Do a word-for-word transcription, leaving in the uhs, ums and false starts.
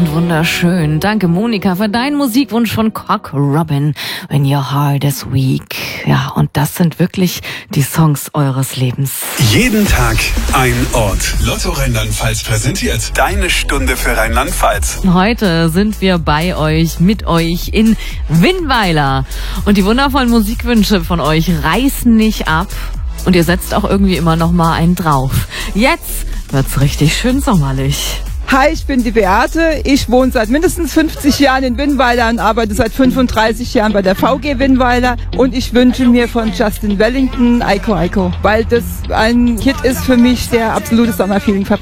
und wunderschön. Danke, Monika, für deinen Musikwunsch von Cock Robin, When Your Heart is Weak. Ja, und das sind wirklich die Songs eures Lebens. Jeden Tag ein Ort. Lotto Rheinland-Pfalz präsentiert deine Stunde für Rheinland-Pfalz. Heute sind wir bei euch, mit euch in Winnweiler. Und die wundervollen Musikwünsche von euch reißen nicht ab. Und ihr setzt auch irgendwie immer noch mal einen drauf. Jetzt wird's richtig schön sommerlich. Hi, ich bin die Beate. Ich wohne seit mindestens fünfzig Jahren in Winnweiler und arbeite seit fünfunddreißig Jahren bei der V G Winnweiler. Und ich wünsche mir von Justin Wellington Aiko Aiko, weil das ein Hit ist für mich, der absolutes Sommerfeeling verbreitet.